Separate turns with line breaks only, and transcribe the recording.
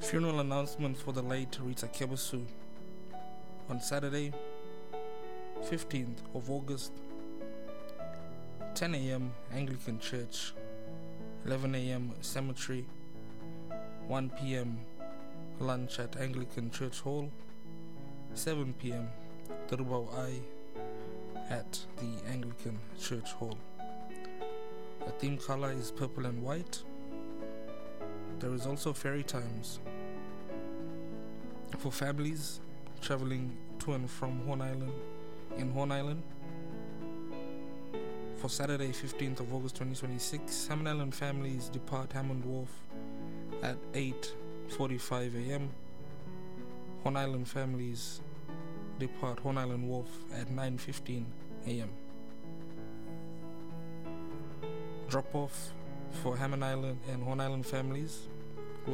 Funeral announcement for the late Rita Kebusu. On Saturday, 15th of August, 10 a.m. Anglican Church, 11 a.m. Cemetery, 1 p.m. lunch at Anglican Church Hall, 7 p.m. Durubau Ai at the Anglican Church Hall. The theme color is purple and white. There is also ferry times for families traveling to and from Horn Island. For Saturday, 15th of August 2026, Hammond Island families depart Hammond Wharf at 8:45 a.m. Horn Island families depart Horn Island Wharf at 9:15 a.m. Drop-off for Hammond Island and Horn Island families